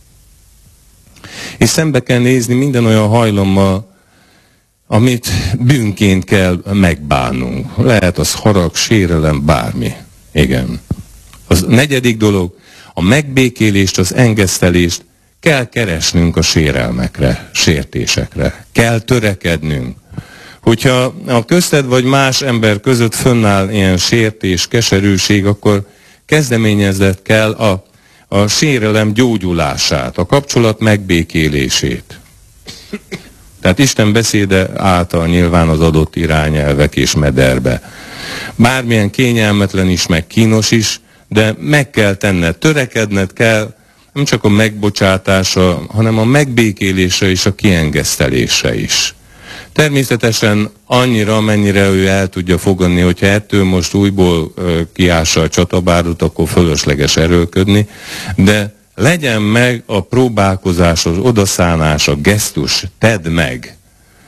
És szembe kell nézni minden olyan hajlammal, amit bűnként kell megbánnunk. Lehet az harag, sérelem, bármi. Igen. Az negyedik dolog, a megbékélést, az engesztelést kell keresnünk a sérelmekre, sértésekre. Kell törekednünk. Hogyha a közted vagy más ember között fönnáll ilyen sértés, keserűség, akkor kezdeményezned kell a sérelem gyógyulását, a kapcsolat megbékélését. Tehát Isten beszéde által nyilván az adott irányelvek és mederbe. Bármilyen kényelmetlen is, meg kínos is, de meg kell tenned, törekedned kell nem csak a megbocsátása, hanem a megbékélése és a kiengesztelése is. Természetesen annyira, amennyire ő el tudja fogadni, hogyha ettől most újból kiássa a csatabárdot, akkor fölösleges erőlködni, de legyen meg a próbálkozás, az odaszánás, a gesztus, tedd meg.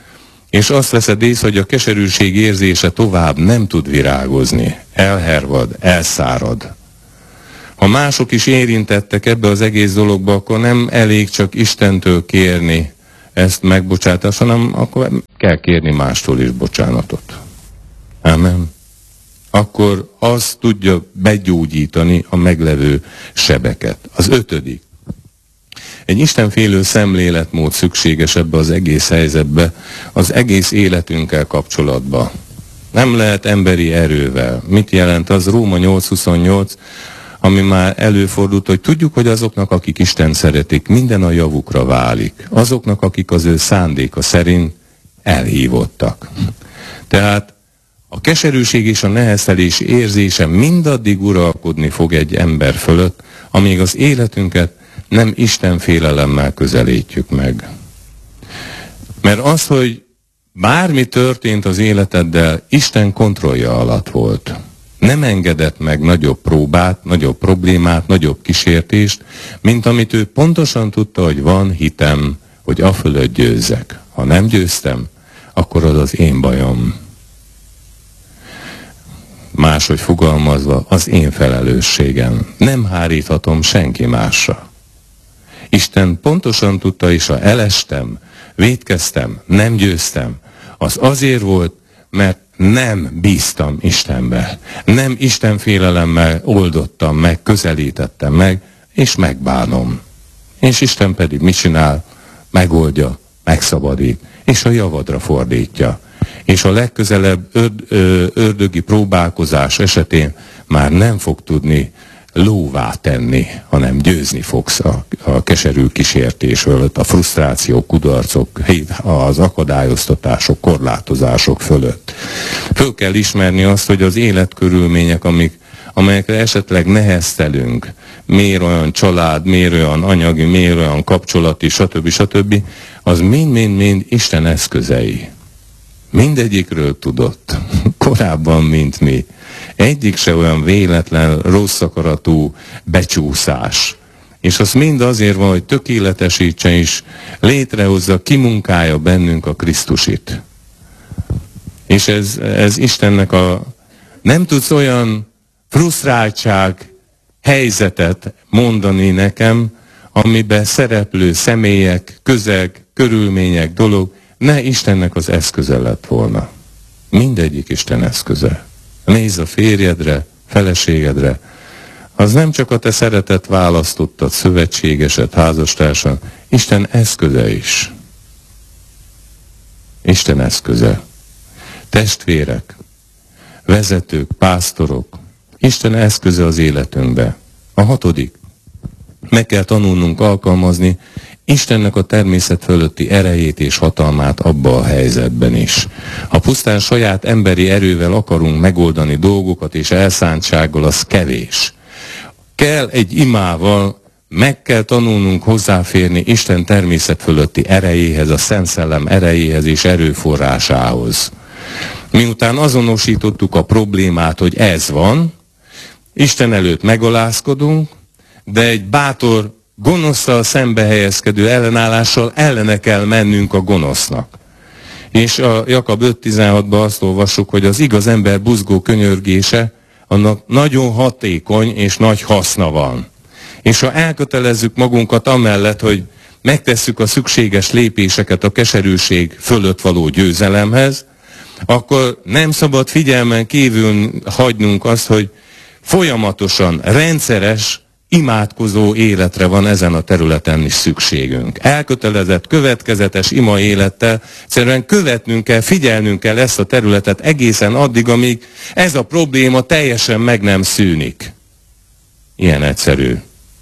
és azt veszed észre, hogy a keserűség érzése tovább nem tud virágozni. Elhervad, elszárad. Ha mások is érintettek ebbe az egész dologba, akkor nem elég csak Istentől kérni ezt megbocsátást, hanem akkor kell kérni mástól is bocsánatot. Amen. Akkor az tudja begyógyítani a meglevő sebeket. Az 5. Egy istenfélő szemléletmód szükséges ebbe az egész helyzetbe, az egész életünkkel kapcsolatban. Nem lehet emberi erővel. Mit jelent az? Róma 8:28, ami már előfordult, hogy tudjuk, hogy azoknak, akik Isten szeretik, minden a javukra válik. Azoknak, akik az ő szándéka szerint elhívottak. Tehát a keserűség és a neheztelés érzése mindaddig uralkodni fog egy ember fölött, amíg az életünket nem Isten félelemmel közelítjük meg. Mert az, hogy bármi történt az életeddel, Isten kontrollja alatt volt. Nem engedett meg nagyobb próbát, nagyobb problémát, nagyobb kísértést, mint amit ő pontosan tudta, hogy van hitem, hogy afölött győzzek. Ha nem győztem, akkor az az én bajom. Máshogy fogalmazva, az én felelősségem. Nem háríthatom senki másra. Isten pontosan tudta, és ha elestem, vétkeztem, nem győztem, az azért volt, mert nem bíztam Istenbe. Nem Isten félelemmel oldottam meg, közelítettem meg, és megbánom. És Isten pedig mit csinál? Megoldja, megszabadít, és a javadra fordítja. És a legközelebb ördögi próbálkozás esetén már nem fog tudni lóvá tenni, hanem győzni fogsz a keserű kísértés fölött, a frusztrációk, kudarcok, az akadályoztatások, korlátozások fölött. Föl kell ismerni azt, hogy az életkörülmények, amelyekre esetleg neheztelünk, miért olyan család, miért olyan anyagi, miért olyan kapcsolati, stb. Az mind-mind-mind Isten eszközei. Mindegyikről tudott, korábban, mint mi. Egyik se olyan véletlen, rossz akaratú becsúszás. És az mind azért van, hogy tökéletesítse is, létrehozza, kimunkálja bennünk a Krisztusit. És ez Istennek nem tudsz olyan frusztráltság helyzetet mondani nekem, amiben szereplő személyek, közeg, körülmények, dolog, ne Istennek az eszköze lett volna. Mindegyik Isten eszköze. Nézz a férjedre, feleségedre. Az nem csak a te szeretett választottad, szövetségesed, házastársan, Isten eszköze is. Isten eszköze. Testvérek, vezetők, pásztorok, Isten eszköze az életünkbe. A 6. Meg kell tanulnunk alkalmazni Istennek a természet fölötti erejét és hatalmát abba a helyzetben is. Ha pusztán saját emberi erővel akarunk megoldani dolgokat és elszántsággal, az kevés. Kell egy imával, meg kell tanulnunk hozzáférni Isten természet fölötti erejéhez, a Szent Szellem erejéhez és erőforrásához. Miután azonosítottuk a problémát, hogy ez van, Isten előtt megalázkodunk, de egy bátor, gonoszszal szembe helyezkedő ellenállással ellene kell mennünk a gonosznak. És a Jakab 5.16-ban azt olvassuk, hogy az igaz ember buzgó könyörgése, annak nagyon hatékony és nagy haszna van. És ha elkötelezzük magunkat amellett, hogy megtesszük a szükséges lépéseket a keserűség fölött való győzelemhez, akkor nem szabad figyelmen kívül hagynunk azt, hogy folyamatosan, rendszeres, imádkozó életre van ezen a területen is szükségünk. Elkötelezett, következetes ima élettel egyszerűen követnünk kell, figyelnünk kell ezt a területet egészen addig, amíg ez a probléma teljesen meg nem szűnik. Ilyen egyszerű.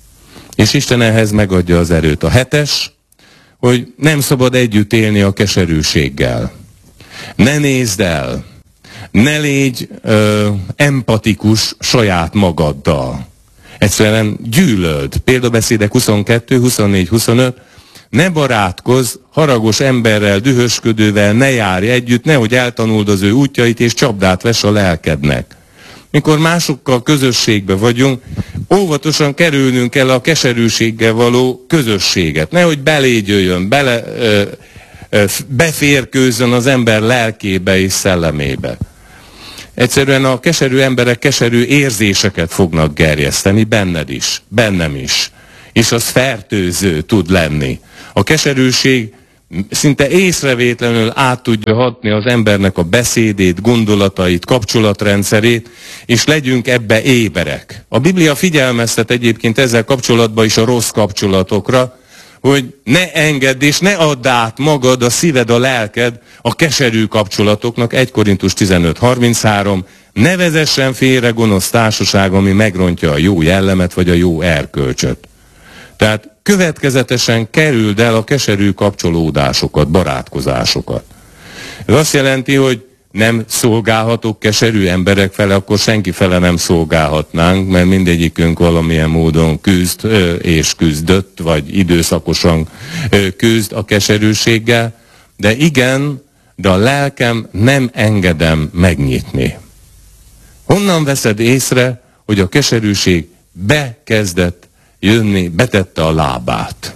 És Isten ehhez megadja az erőt. A 7, hogy nem szabad együtt élni a keserűséggel. Ne nézd el, ne légy empatikus saját magaddal. Egyszerűen gyűlöld. Példabeszédek 22, 24, 25. Ne barátkozz haragos emberrel, dühösködővel, ne járj együtt, nehogy eltanuld az ő útjait, és csapdát vess a lelkednek. Mikor másokkal közösségbe vagyunk, óvatosan kerülnünk kell a keserűséggel való közösséget. Nehogy belégyöljön, beférkőzzön az ember lelkébe és szellemébe. Egyszerűen a keserű emberek keserű érzéseket fognak gerjeszteni, benned is, bennem is. És az fertőző tud lenni. A keserűség szinte észrevétlenül át tudja hatni az embernek a beszédét, gondolatait, kapcsolatrendszerét, és legyünk ebbe éberek. A Biblia figyelmeztet egyébként ezzel kapcsolatban is a rossz kapcsolatokra, hogy ne engedd és ne add át magad, a szíved, a lelked a keserű kapcsolatoknak. 1 Korintus 15:33. Ne vezessen félre gonosz társaság, ami megrontja a jó jellemet vagy a jó erkölcsöt. Tehát következetesen kerüld el a keserű kapcsolódásokat, barátkozásokat. Ez azt jelenti, hogy nem szolgálhatok keserű emberek fele, akkor senki fele nem szolgálhatnánk, mert mindegyikünk valamilyen módon küzd és küzdött, vagy időszakosan küzd a keserűséggel, de igen, de a lelkem nem engedem megnyitni. Honnan veszed észre, hogy a keserűség bekezdett jönni, betette a lábát?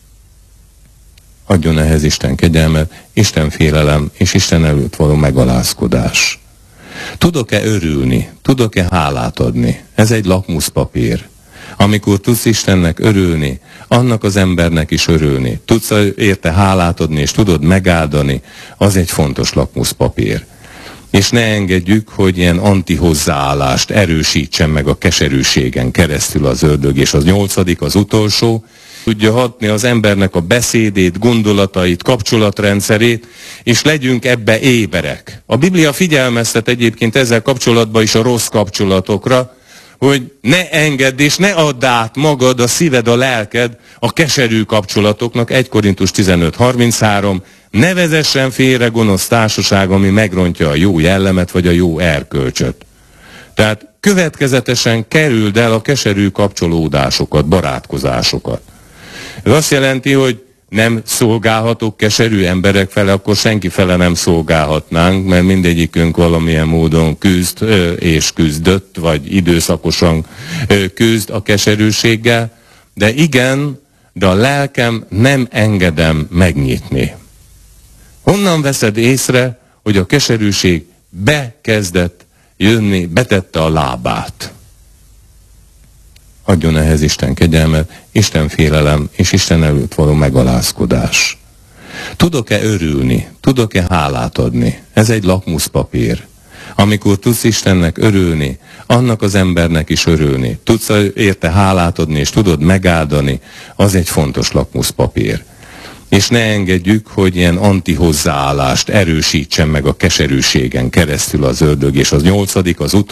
Adjon ehhez Isten kegyelmet, Isten félelem és Isten előtt való megalázkodás. Tudok-e örülni? Tudok-e hálát adni? Ez egy lakmuszpapír. Amikor tudsz Istennek örülni, annak az embernek is örülni. Tudsz érte hálát adni és tudod megáldani, az egy fontos lakmuszpapír. És ne engedjük, hogy ilyen antihozzáállást erősítsen meg a keserűségen keresztül az ördög. És az 8., az utolsó, tudja hatni az embernek a beszédét, gondolatait, kapcsolatrendszerét, és legyünk ebbe éberek. A Biblia figyelmeztet egyébként ezzel kapcsolatban is a rossz kapcsolatokra, hogy ne engedd és ne add át magad, a szíved, a lelked a keserű kapcsolatoknak. 1 Korintus 15:33. Ne vezessen félre gonosz társaság, ami megrontja a jó jellemet vagy a jó erkölcsöt. Tehát következetesen kerüld el a keserű kapcsolódásokat, barátkozásokat. Ez azt jelenti, hogy nem szolgálhatok keserű emberek fele, akkor senki fele nem szolgálhatnánk, mert mindegyikünk valamilyen módon küzd és küzdött, vagy időszakosan küzd a keserűséggel, de igen, de a lelkem nem engedem megnyitni. Honnan veszed észre, hogy a keserűség bekezdett jönni, betette a lábát? Adjon ehhez Isten kegyelmet, Isten félelem és Isten előtt való megalázkodás. Tudok-e örülni? Tudok-e hálát adni? Ez egy lakmuszpapír. Amikor tudsz Istennek örülni, annak az embernek is örülni. Tudsz érte hálát adni és tudod megáldani, az egy fontos lakmuszpapír. És ne engedjük, hogy ilyen antihozzáállást erősítsen meg a keserűségen keresztül az ördög. És az 8., az utolsó,